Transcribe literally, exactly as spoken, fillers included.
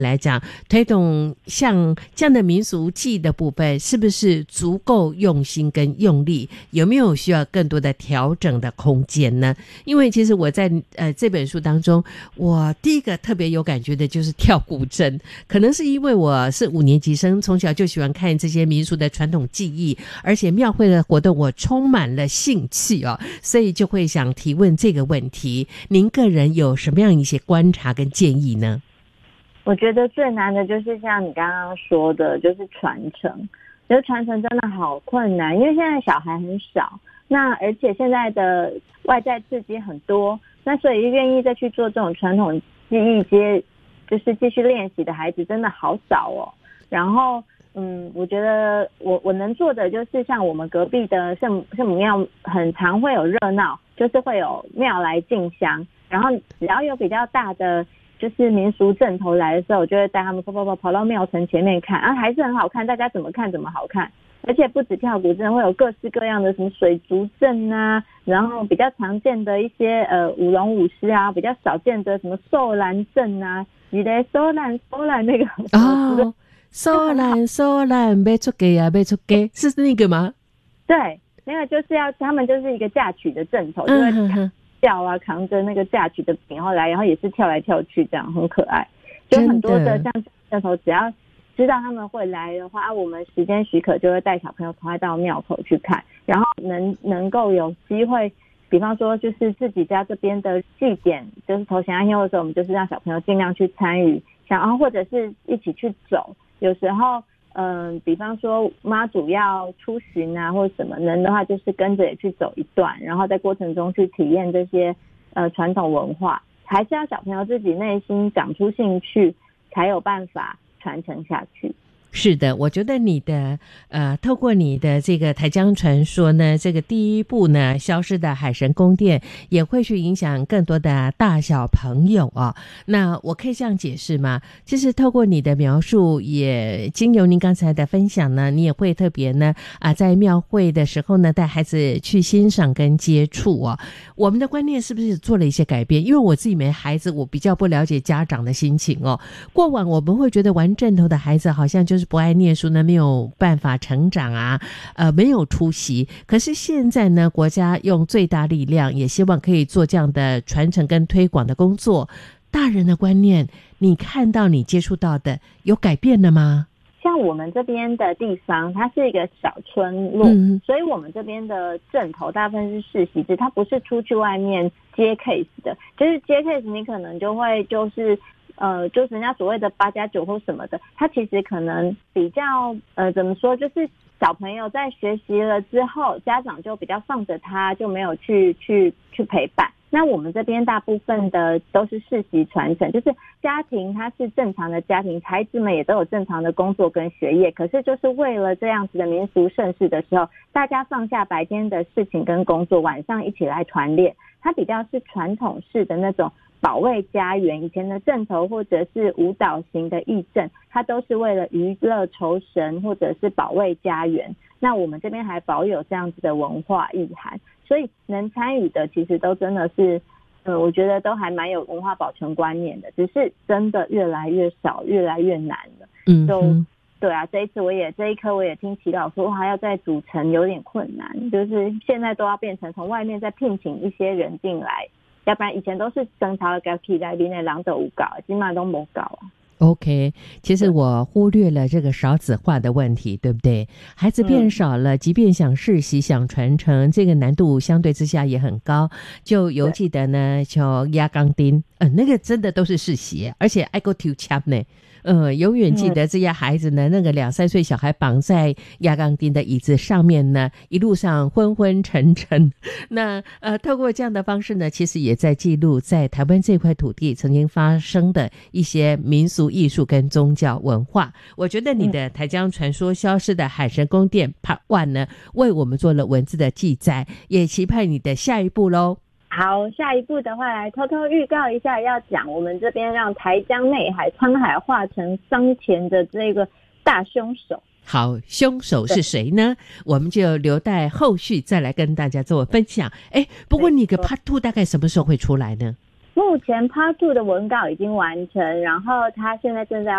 来讲，推动像这样的民俗技艺的部分，是不是足够用心跟用力？有没有需要更多的调整的空间呢？因为其实我在呃这本书当中，我第一个特别有感觉的就是跳古筝，可能是因为我是五年级生，从小就喜欢看这些民俗的传统技艺，而且庙会的活动我充满了兴趣哦，所以就会想提问这个问题。您个人有什么样一些观察跟建议呢？ 我觉得最难的就是像你刚刚说的，就是传承。觉得传承真的好困难，因为现在小孩很少，那而且现在的外在刺激很多，那所以愿意再去做这种传统技艺接，就是继续练习的孩子真的好少哦。然后，嗯，我觉得我我能做的就是像我们隔壁的圣圣母庙，很常会有热闹，就是会有庙来进香，然后只要有比较大的。就是民俗阵头来的时候，我就会带他们跑跑跑跑到庙城前面看，啊，还是很好看，大家怎么看怎么好看。而且不止跳古筝，会有各式各样的什么水族阵啊，然后比较常见的一些呃舞龙舞狮啊，比较少见的什么寿兰阵啊，你的寿兰寿兰那个哦，寿兰寿兰没出给啊，没出给，是那个吗？ 对，那个就是要他们就是一个嫁娶的阵头，就会看。吊啊，扛着那个嫁娶的饼后来，然后也是跳来跳去，这样很可爱。就很多的像这头，只要知道他们会来的话，我们时间许可就会带小朋友赶快到庙口去看，然后能能够有机会，比方说就是自己家这边的祭典，就是头前安休的时候，我们就是让小朋友尽量去参与，想然后或者是一起去走，有时候。嗯，比方说妈祖要出巡啊，或者什么能的话，就是跟着也去走一段，然后在过程中去体验这些呃传统文化，还是要小朋友自己内心长出兴趣，才有办法传承下去。 是的，我觉得你的呃，透过你的这个台江传说呢，这个第一部呢，消失的海神宫殿也会去影响更多的大小朋友啊。那我可以这样解释吗？其实透过你的描述，也经由您刚才的分享呢，你也会特别呢啊，在庙会的时候呢，带孩子去欣赏跟接触啊。我们的观念是不是做了一些改变？因为我自己没孩子，我比较不了解家长的心情哦。过往我们会觉得玩阵头的孩子好像就是不爱念书呢，没有办法成长啊，呃，没有出息。可是现在呢，国家用最大力量，也希望可以做这样的传承跟推广的工作。大人的观念，你看到、你接触到的，有改变了吗？ 像我们这边的地方，它是一个小村落，嗯、所以我们这边的阵头大部分是世袭制，它不是出去外面接 case 的，就是接 case 你可能就会就是。呃，就是人家所谓的八加九或什么的，他其实可能比较呃，怎么说，就是小朋友在学习了之后，家长就比较放着他，就没有去去去陪伴。那我们这边大部分的都是世袭传承，就是家庭它是正常的家庭，孩子们也都有正常的工作跟学业，可是就是为了这样子的民俗盛事的时候，大家放下白天的事情跟工作，晚上一起来团练，它比较是传统式的那种。保卫家园，以前的阵头或者是舞蹈型的义阵，它都是为了娱乐酬神或者是保卫家园。那我们这边还保有这样子的文化意涵，所以能参与的其实都真的是，呃，我觉得都还蛮有文化保存观念的，只是真的越来越少，越来越难了。嗯，就对啊，这一次我也这一科我也听祈祷说，还要再组成有点困难，就是现在都要变成从外面再聘请一些人进来。要不然以前都是生潮的起来里面人都有搞，现在都没搞啊。 OK， 其实我忽略了这个少子化的问题，对不对？孩子变少了，嗯、即便想世袭、想传承，这个难度相对之下也很高。就犹记得呢，就压钢钉，呃，那个真的都是世袭，而且爱go to chap 呢。呃，永远记得这些孩子呢，嗯、那个两三岁小孩绑在压钢钉的椅子上面呢，一路上昏昏沉沉。那呃，透过这样的方式呢，其实也在记录在台湾这块土地曾经发生的一些民俗艺术跟宗教文化。我觉得你的台江传说消失的海神宫殿 Part One 呢，为我们做了文字的记载，也期盼你的下一步咯。 好，下一步的话来偷偷预告一下，要讲我们这边让台江内海沧海化成桑田的这个大凶手。 好，凶手是谁呢？我们就留待后续再来跟大家做分享。哎，不过你个 Part Two 大概什么时候会出来呢？ 目目前 Part Two 的文稿已经完成，然后他现在正在